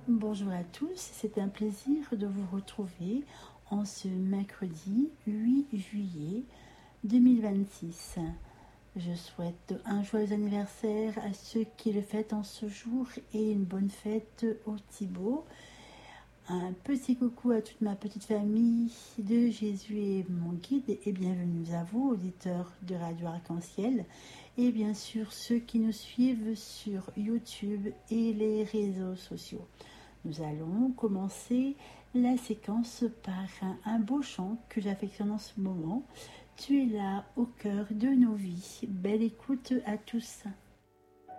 Bonjour à tous, c'est un plaisir de vous retrouver en ce mercredi 8 juillet 2026. Je souhaite un joyeux anniversaire à ceux qui le fêtent en ce jour et une bonne fête au Thibaut. Un petit coucou à toute ma petite famille de Jésus et mon guide et bienvenue à vous, auditeurs de Radio Arc-en-Ciel et bien sûr ceux qui nous suivent sur YouTube et les réseaux sociaux. Nous allons commencer la séquence par un beau chant que j'affectionne en ce moment. Tu es là au cœur de nos vies. Belle écoute à tous.